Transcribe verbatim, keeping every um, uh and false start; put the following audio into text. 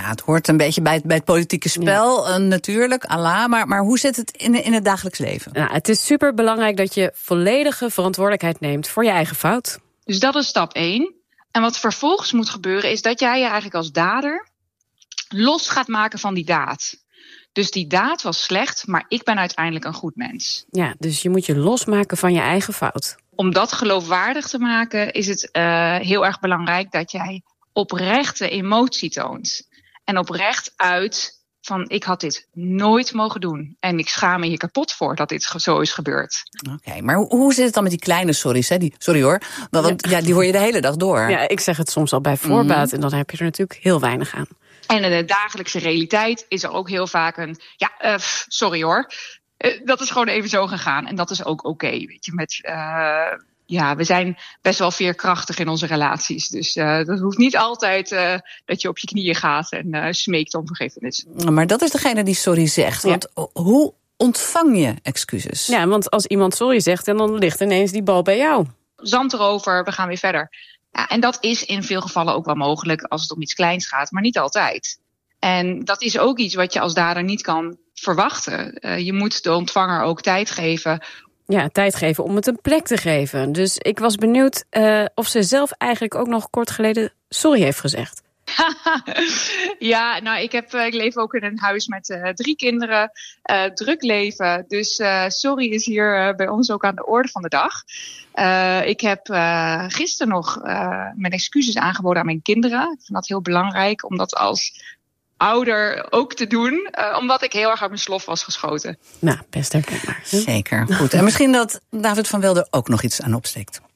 ja, het hoort een beetje bij het, bij het politieke spel, ja. uh, natuurlijk, Allah. Maar, maar hoe zit het in, in het dagelijks leven? Nou, het is super belangrijk dat je volledige verantwoordelijkheid neemt voor je eigen fout. Dus dat is stap één. En wat vervolgens moet gebeuren is dat jij je eigenlijk als dader los gaat maken van die daad. Dus die daad was slecht, maar ik ben uiteindelijk een goed mens. Ja, dus je moet je losmaken van je eigen fout. Om dat geloofwaardig te maken is het uh, heel erg belangrijk dat jij oprechte emotie toont. En oprecht uit van ik had dit nooit mogen doen. En ik schaam me hier kapot voor dat dit zo is gebeurd. Oké, okay, maar hoe zit het dan met die kleine sorry's? Hè? Die, sorry hoor, want ja. ja, die hoor je de hele dag door. Ja, ik zeg het soms al bij voorbaat mm-hmm. en dan heb je er natuurlijk heel weinig aan. En in de dagelijkse realiteit is er ook heel vaak een ja, uh, sorry hoor. Uh, dat is gewoon even zo gegaan. En dat is ook oké, okay, weet je, met... Uh, Ja, we zijn best wel veerkrachtig in onze relaties. Dus uh, dat hoeft niet altijd uh, dat je op je knieën gaat en uh, smeekt om vergiffenis. Maar dat is degene die sorry zegt. Want ja. hoe ontvang je excuses? Ja, want als iemand sorry zegt, dan ligt ineens die bal bij jou. Zand erover, we gaan weer verder. Ja, en dat is in veel gevallen ook wel mogelijk als het om iets kleins gaat, maar niet altijd. En dat is ook iets wat je als dader niet kan verwachten. Uh, je moet de ontvanger ook tijd geven. Ja, tijd geven om het een plek te geven. Dus ik was benieuwd uh, of ze zelf eigenlijk ook nog kort geleden sorry heeft gezegd. Ja, nou, ik, heb, ik leef ook in een huis met uh, drie kinderen. Uh, druk leven. Dus uh, sorry is hier uh, bij ons ook aan de orde van de dag. Uh, ik heb uh, gisteren nog uh, mijn excuses aangeboden aan mijn kinderen. Ik vind dat heel belangrijk, omdat als ouder ook te doen, uh, omdat ik heel erg uit mijn slof was geschoten. Nou, best herkenbaar. Zeker, goed. En misschien dat David van Wilder ook nog iets aan opsteekt.